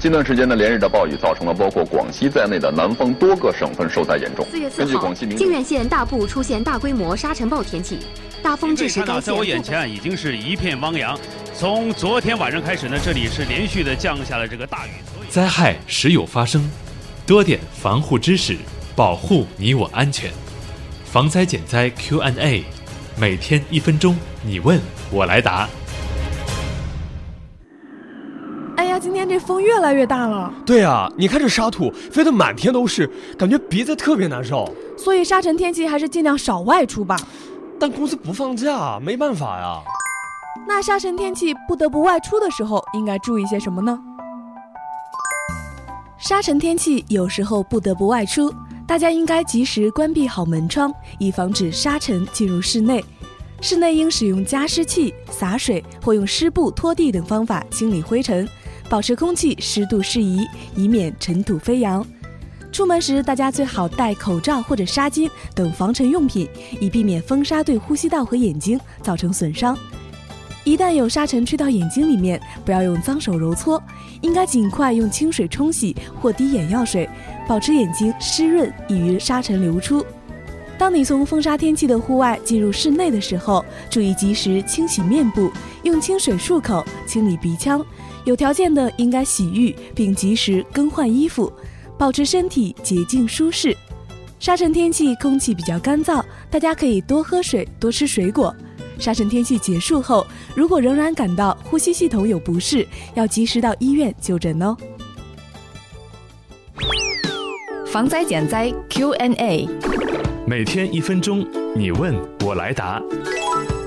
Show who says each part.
Speaker 1: 近段时间的连日的暴雨，造成了包括广西在内的南方多个省份受灾严重。
Speaker 2: 4月4号，靖远县大部出现大规模沙尘暴天气，大风致使该县。
Speaker 3: 在我眼前已经是一片汪洋。从昨天晚上开始呢，这里是连续的降下了这个大雨。
Speaker 4: 灾害时有发生，多点防护知识，保护你我安全。防灾减灾 Q&A， 每天1分钟，你问我来答。
Speaker 5: 哎呀，今天这风越来越大了。
Speaker 6: 对啊，你看这沙土飞得满天都是，感觉鼻子特别难受。
Speaker 5: 所以沙尘天气还是尽量少外出吧。
Speaker 6: 但公司不放假，没办法呀。
Speaker 5: 那沙尘天气不得不外出的时候，应该注意些什么呢？沙尘天气有时候不得不外出，大家应该及时关闭好门窗，以防止沙尘进入室内。室内应使用加湿器、洒水或用湿布拖地等方法清理灰尘，保持空气湿度适宜，以免尘土飞扬。出门时，大家最好戴口罩或者纱巾等防尘用品，以避免风沙对呼吸道和眼睛造成损伤。一旦有沙尘吹到眼睛里面，不要用脏手揉搓，应该尽快用清水冲洗或滴眼药水，保持眼睛湿润，易于沙尘流出。当你从风沙天气的户外进入室内的时候，注意及时清洗面部，用清水漱口，清理鼻腔。有条件的应该洗浴，并及时更换衣服，保持身体洁净舒适。沙尘天气空气比较干燥，大家可以多喝水，多吃水果。沙尘天气结束后，如果仍然感到呼吸系统有不适，要及时到医院就诊哦。
Speaker 7: 防灾减灾 Q&A，
Speaker 4: 每天1分钟，你问我来答。